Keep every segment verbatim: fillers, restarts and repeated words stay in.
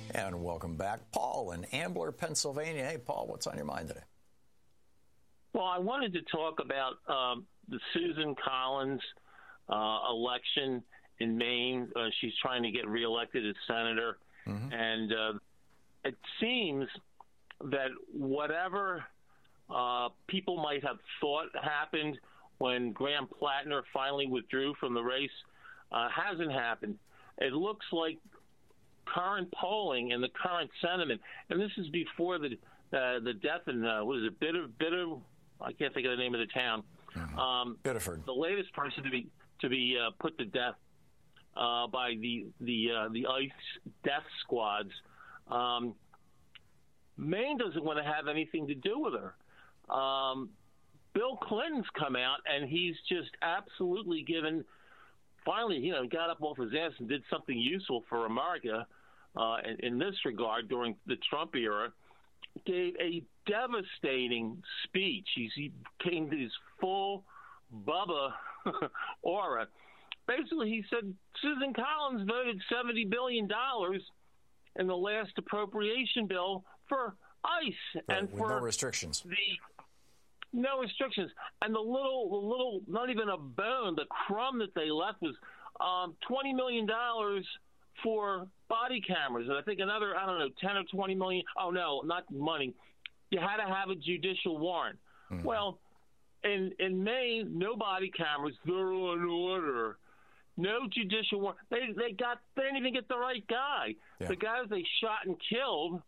And welcome back, Paul in Ambler, Pennsylvania. Hey, Paul, what's on your mind today? Well, I wanted to talk about um, the Susan Collins uh, election in Maine. Uh, she's trying to get reelected as senator. Mm-hmm. And uh, it seems that whatever uh, people might have thought happened when Graham Plattner finally withdrew from the race uh, hasn't happened. It looks like current polling and the current sentiment, and this is before the uh, the death in uh, what is it, Bitter, Bitter, I can't think of the name of the town. Mm-hmm. Um, Biddeford, the latest person to be to be uh, put to death uh, by the the uh, the ICE death squads. Um, Maine doesn't want to have anything to do with her. Um, Bill Clinton's come out and he's just absolutely given. Finally, you know, got up off his ass and did something useful for America uh, in, in this regard during the Trump era. Gave a devastating speech. He's, he came to his full Bubba aura. Basically, he said Susan Collins voted seventy billion dollars in the last appropriation bill for ICE right, and with for no restrictions. The no restrictions, and the little, the little, not even a bone, the crumb that they left was um, twenty million dollars for body cameras, and I think another, I don't know, ten or twenty million. Oh no, not money. You had to have a judicial warrant. Mm-hmm. Well, in in Maine, no body cameras. They're on order. No judicial warrant. They they got they didn't even get the right guy. Yeah. The guy that they shot and killed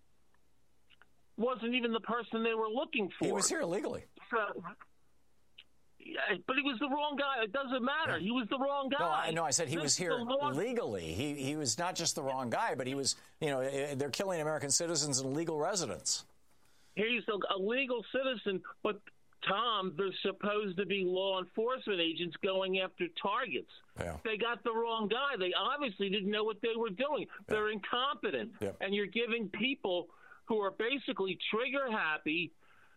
wasn't even the person they were looking for. He was here illegally. So, yeah, but he was the wrong guy. It doesn't matter. Yeah. He was the wrong guy. No, I know. I said he this was here wrong... legally. He he was not just the wrong guy, but he was, you know, they're killing American citizens and legal residents. He's a, a legal citizen, but Tom, they're supposed to be law enforcement agents going after targets. Yeah. They got the wrong guy. They obviously didn't know what they were doing. Yeah. They're incompetent. Yeah. And you're giving people who are basically trigger-happy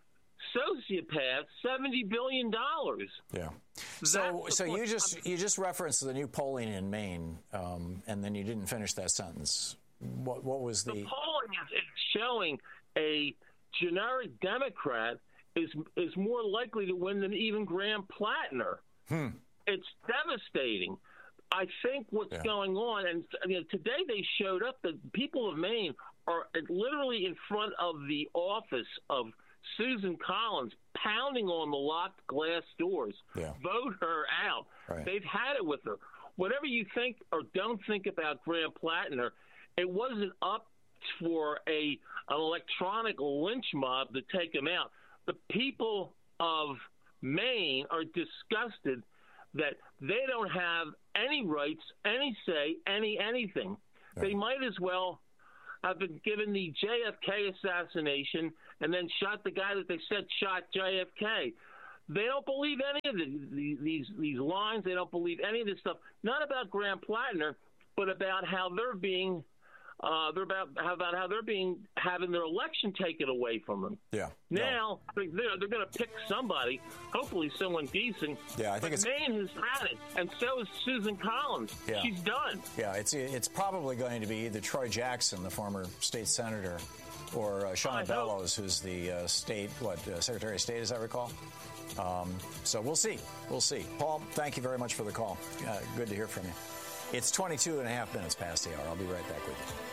sociopaths seventy billion dollars. Yeah. So, so you just you just referenced the new polling in Maine, um, and then you didn't finish that sentence. What what was the, the polling is showing a generic Democrat is is more likely to win than even Graham Plattner. Hmm. It's devastating. I think what's yeah. going on, and you know, today they showed up, the people of Maine are literally in front of the office of Susan Collins, pounding on the locked glass doors. Yeah. Vote her out. Right. They've had it with her. Whatever you think or don't think about Graham Plattner, it wasn't up for a an electronic lynch mob to take him out. The people of Maine are disgusted that they don't have any rights, any say, any anything. Yeah. They might as well have been given the J F K assassination and then shot the guy that they said shot J F K. They don't believe any of the, the, these these lines. They don't believe any of this stuff. Not about Graham Plattner, but about how they're being uh, they're about how about how they're being having their election taken away from them. Yeah. Now no. they're they're going to pick somebody, hopefully someone decent. Yeah, I think but it's Maine has had it, and so is Susan Collins. Yeah. She's done. Yeah, it's it's probably going to be either Troy Jackson, the former state senator, or uh, Shauna Bellows, who's the uh, state what uh, Secretary of State, as I recall. Um, so we'll see. We'll see. Paul, thank you very much for the call. Uh, good to hear from you. It's twenty-two and a half minutes past the hour. I'll be right back with you.